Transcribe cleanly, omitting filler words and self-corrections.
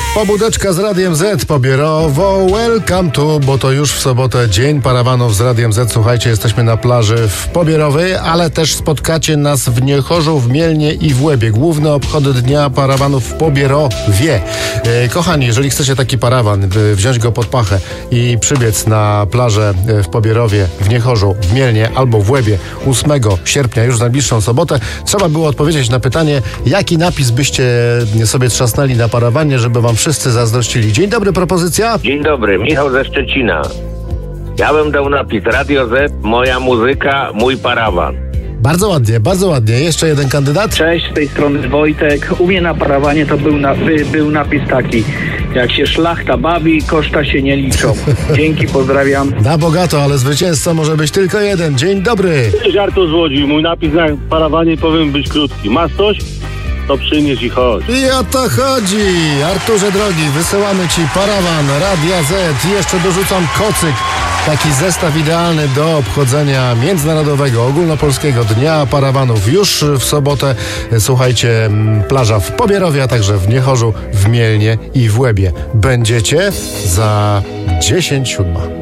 Pobudeczka z Radiem Z, Pobierowo, welcome to, bo to już w sobotę dzień parawanów z Radiem Z. Słuchajcie, jesteśmy na plaży w Pobierowej, ale też spotkacie nas w Niechorzu, w Mielnie i w Łebie. Główne obchody Dnia Parawanów w Pobierowie. Kochani, jeżeli chcecie taki parawan, wziąć go pod pachę i przybiec na plażę w Pobierowie, w Niechorzu, w Mielnie albo w Łebie 8 sierpnia, już w najbliższą sobotę, trzeba było odpowiedzieć na pytanie, jaki napis byście sobie trzasnęli na parawanie, żeby wam wszyscy zazdrościli. Dzień dobry, propozycja? Dzień dobry, Michał ze Szczecina. Ja bym dał napis Radio Z, moja muzyka, mój parawan. Bardzo ładnie, bardzo ładnie. Jeszcze jeden kandydat? Cześć, z tej strony Wojtek. U mnie na parawanie to był napis taki: jak się szlachta bawi, koszta się nie liczą. Dzięki, pozdrawiam. Na bogato, ale zwycięzca może być tylko jeden. Dzień dobry. Cześć, Artur z Łodzi. Mój napis na parawanie powinien być krótki. Masz coś? To przynieś i chodź. I o to chodzi. Arturze drogi, wysyłamy ci parawan Radia Z i jeszcze dorzucam kocyk. Taki zestaw idealny do obchodzenia Międzynarodowego, Ogólnopolskiego Dnia Parawanów już w sobotę. Słuchajcie, plaża w Pobierowie, a także w Niechorzu, w Mielnie i w Łebie. Będziecie za 10:07.